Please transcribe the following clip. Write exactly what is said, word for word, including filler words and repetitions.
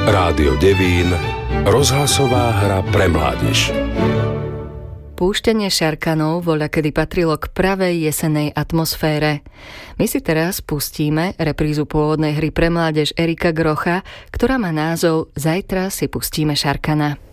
Rádio Devín, rozhlasová hra pre mládež. Púšťanie šarkanov voľakedy patrilo k pravej jesenej atmosfére. My si teraz pustíme reprízu pôvodnej hry pre mládež Erika Grocha, ktorá má názov Zajtra si pustíme šarkana.